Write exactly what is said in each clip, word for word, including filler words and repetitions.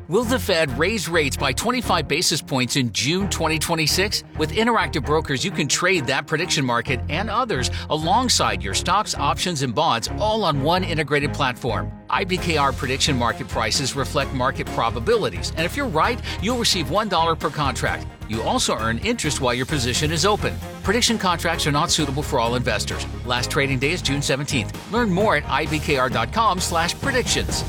Will the Fed raise rates by twenty-five basis points in June twenty twenty-six? With Interactive Brokers, you can trade that prediction market and others alongside your stocks, options, and bonds all on one integrated platform. I B K R prediction market prices reflect market probabilities, and if you're right, you'll receive one dollar per contract. You also earn interest while your position is open. Prediction contracts are not suitable for all investors. Last trading day is June seventeenth. Learn more at I B K R dot com slash predictions.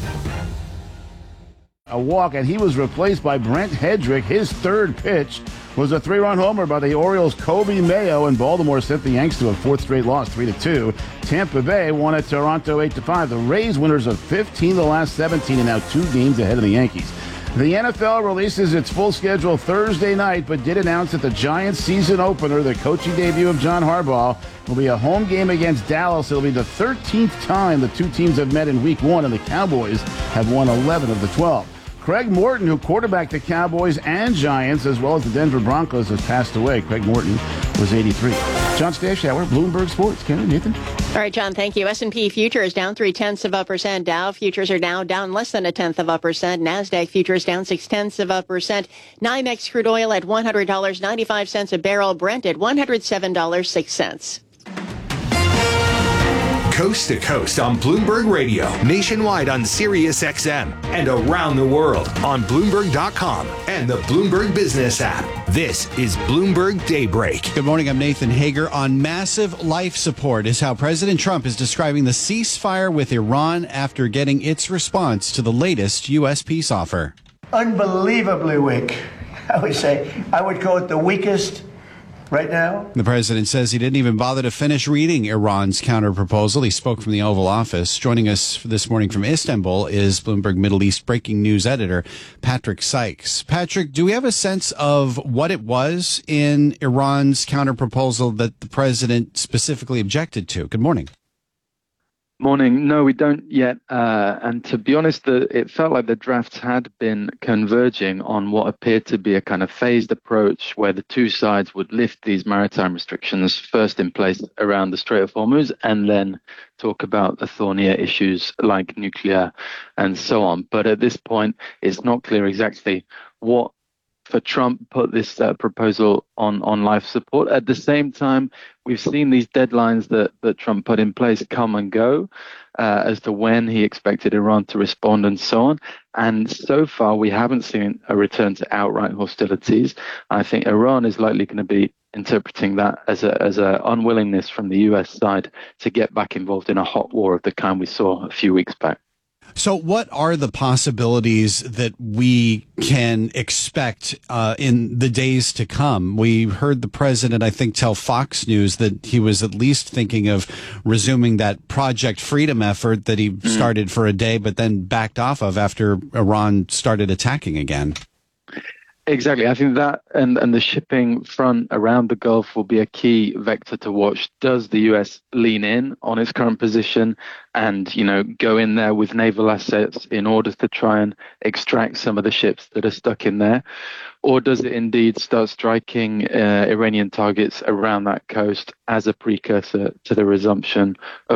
A walk, and he was replaced by Brent Hedrick. His third pitch was a three-run homer by the Orioles' Kobe Mayo, and Baltimore sent the Yanks to a fourth straight loss, three to two. Tampa Bay won at Toronto, eight to five. The Rays, winners of fifteen of the last seventeen, and now two games ahead of the Yankees. The N F L releases its full schedule Thursday night, but did announce that the Giants season opener, the coaching debut of John Harbaugh, will be a home game against Dallas. It'll be the thirteenth time the two teams have met in week one, and the Cowboys have won eleven of the twelve. Craig Morton, who quarterbacked the Cowboys and Giants, as well as the Denver Broncos, has passed away. Craig Morton was eighty-three. John Stashauer, Bloomberg Sports. Karen, Nathan? All right, John, thank you. S and P futures down three-tenths of a percent. Dow futures are now down less than a tenth of a percent. NASDAQ futures down six-tenths of a percent. NYMEX crude oil at one hundred dollars and ninety-five cents a barrel. Brent at one hundred seven dollars and six cents. Coast to coast on Bloomberg Radio, nationwide on Sirius X M, and around the world on Bloomberg dot com and the Bloomberg Business app. This is Bloomberg Daybreak. Good morning, I'm Nathan Hager. On massive life support is how President Trump is describing the ceasefire with Iran after getting its response to the latest U S peace offer. Unbelievably weak. I would say, I would call it the weakest right now. The president says he didn't even bother to finish reading Iran's counterproposal. He spoke from the Oval Office. Joining us this morning from Istanbul is Bloomberg Middle East breaking news editor Patrick Sykes. Patrick, do we have a sense of what it was in Iran's counterproposal that the president specifically objected to? Good morning. Morning. No, we don't yet. Uh, and to be honest, the, it felt like the drafts had been converging on what appeared to be a kind of phased approach where the two sides would lift these maritime restrictions first in place around the Strait of Hormuz and then talk about the thornier issues like nuclear and so on. But at this point, it's not clear exactly what for Trump put this uh, proposal on, on life support. At the same time, we've seen these deadlines that, that Trump put in place come and go uh, as to when he expected Iran to respond and so on. And so far, we haven't seen a return to outright hostilities. I think Iran is likely going to be interpreting that as a as a unwillingness from the U S side to get back involved in a hot war of the kind we saw a few weeks back. So what are the possibilities that we can expect uh, in the days to come? We heard the president, I think, tell Fox News that he was at least thinking of resuming that Project Freedom effort that he mm. started for a day, but then backed off of after Iran started attacking again. Exactly. I think that and, and the shipping front around the Gulf will be a key vector to watch. Does the U S lean in on its current position and, you know, go in there with naval assets in order to try and extract some of the ships that are stuck in there? Or does it indeed start striking uh, Iranian targets around that coast as a precursor to the resumption of